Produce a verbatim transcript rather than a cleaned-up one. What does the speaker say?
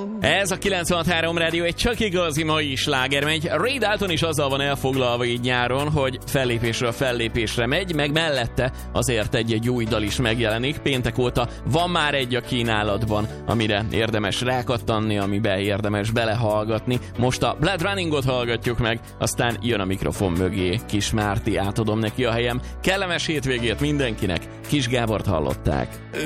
Ez a kilencvenhárom rádió egy csak igazi mai sláger megy. Ray Dalton is azzal van elfoglalva így nyáron, hogy fellépésről fellépésre megy, meg mellette azért egy-egy új dal is megjelenik. Péntek óta van már egy a kínálatban, amire érdemes rákattanni, amiben érdemes belehallgatni. Most a Blood Runningot hallgatjuk meg, aztán jön a mikrofon mögé Kis Márti, átadom neki a helyem. Kellemes hétvégét mindenkinek, Kis Gábort hallották.